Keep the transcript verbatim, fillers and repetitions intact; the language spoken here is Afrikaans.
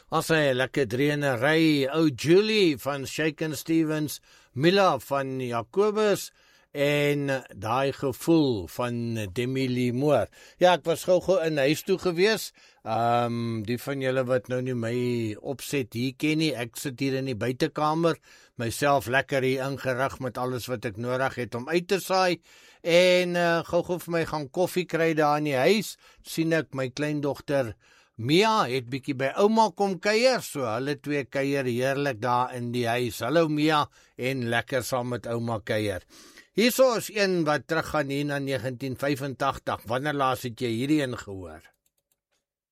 As hy lekker drienery, ou Julie van Shaken Stevens, Mila van Jacobus, en daai gevoel van Demi Lee Moore. Ja, ek was gou gou in huis toe gewees, um, die van julle wat nou nie my opset hier ken nie, ek sit hier in die buitekamer, myself lekker hier ingerig met alles wat ek nodig het om uit te saai, en uh, gou gou vir my gaan koffie kry daar in die huis, sien ek my kleindogter Mia het bietjie by ouma kom kuier, so hulle twee kuier heerlik daar in die huis. Hallo Mia, en lekker saam met ouma kuier. Hierso is een wat teruggaan hier na negentien vyfentagtig, wanneer laas het jy hierdie een gehoor?